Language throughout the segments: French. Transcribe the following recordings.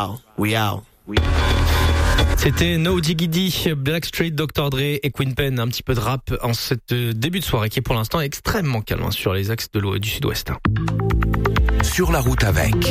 out, we out. C'était No Diggity, Blackstreet, Dr. Dre et Queen Pen. Un petit peu de rap en cette début de soirée qui est pour l'instant extrêmement calme sur les axes du sud-ouest. Sur la route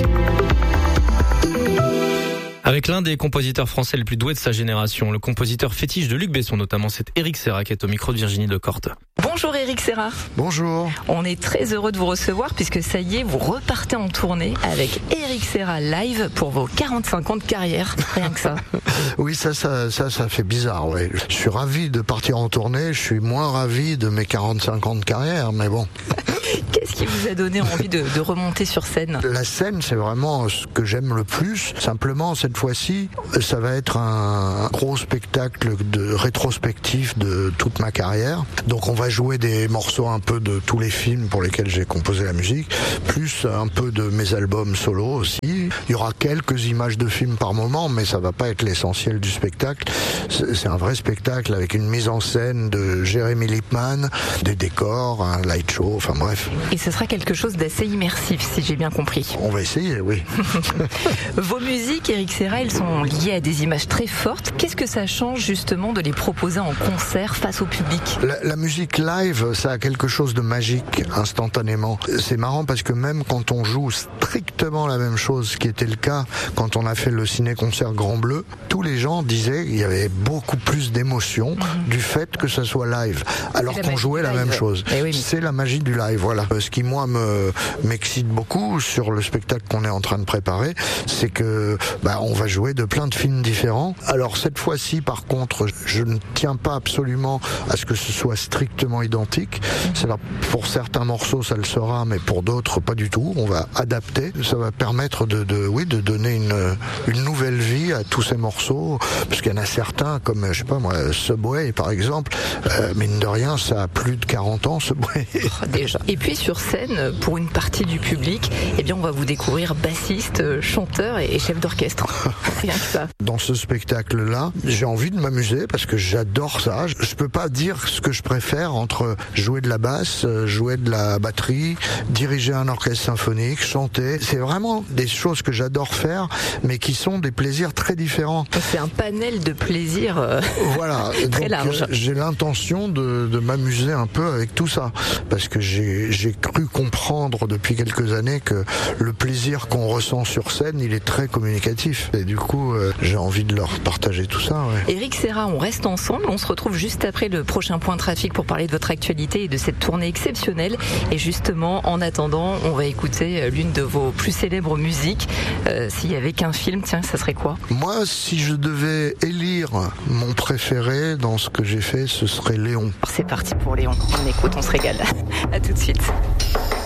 avec l'un des compositeurs français les plus doués de sa génération, le compositeur fétiche de Luc Besson notamment, c'est Éric Serra qui est au micro de Virginie Lecorte. Bonjour Éric Serra. Bonjour. On est très heureux de vous recevoir puisque ça y est, vous repartez en tournée avec Éric Serra live pour vos 45 ans de carrière, rien que ça. Oui, ça fait bizarre, ouais. Je suis ravi de partir en tournée, je suis moins ravi de mes 45 ans de carrière, mais bon. Qu'est-ce qui vous a donné envie de remonter sur scène ? La scène, c'est vraiment ce que j'aime le plus. Simplement, cette fois-ci, ça va être un gros spectacle de rétrospectif de toute ma carrière. Donc on va jouer des morceaux un peu de tous les films pour lesquels j'ai composé la musique, plus un peu de mes albums solo aussi. Il y aura quelques images de films par moment, mais ça va pas être l'essentiel du spectacle. C'est un vrai spectacle avec une mise en scène de Jérémy Lippmann, des décors, un light show, enfin bref. Et ce sera quelque chose d'assez immersif, si j'ai bien compris. On va essayer, oui. Vos musiques, Éric Serra, elles sont liées à des images très fortes. Qu'est-ce que ça change justement de les proposer en concert face au public ? La musique live, ça a quelque chose de magique instantanément. C'est marrant parce que même quand on joue strictement la même chose, ce qui était le cas quand on a fait le ciné-concert Grand Bleu, tous les gens disaient qu'il y avait beaucoup plus d'émotion du fait que ça soit live, alors qu'on jouait la même chose. Oui, c'est la magie du live, voilà. Ce qui moi m'excite beaucoup sur le spectacle qu'on est en train de préparer, c'est que on va jouer de plein de films différents. Alors cette fois-ci, par contre, je ne tiens pas absolument à ce que ce soit strictement identique. C'est-à-dire, pour certains morceaux, ça le sera, mais pour d'autres, pas du tout. On va adapter. Ça va permettre de donner une nouvelle vie à tous ces morceaux, parce qu'il y en a certains, comme je sais pas moi, Subway par exemple, mine de rien, ça a plus de 40 ans, Subway. Déjà. Et puis sur scène, pour une partie du public, on va vous découvrir bassiste, chanteur et chef d'orchestre. Rien que ça. Dans ce spectacle-là, j'ai envie de m'amuser parce que j'adore ça. Je peux pas dire ce que je préfère entre jouer de la basse, jouer de la batterie, diriger un orchestre symphonique, chanter. C'est vraiment des choses que j'adore faire, mais qui sont des plaisirs très différents. C'est un panel de plaisirs voilà. très large. J'ai l'intention de m'amuser un peu avec tout ça, parce que j'ai cru comprendre depuis quelques années que le plaisir qu'on ressent sur scène, il est très communicatif. Et du coup, j'ai envie de leur partager tout ça. Ouais. Éric Serra, on reste ensemble. On se retrouve juste après le prochain point trafic pour parler de votre actualité et de cette tournée exceptionnelle. Et justement, en attendant, on va écouter l'une de vos plus célèbres musiques. S'il y avait qu'un film, tiens, ça serait quoi ? Moi, si je devais élire mon préféré dans ce que j'ai fait, ce serait Léon. C'est parti pour Léon. On écoute, on se régale. À tout de suite.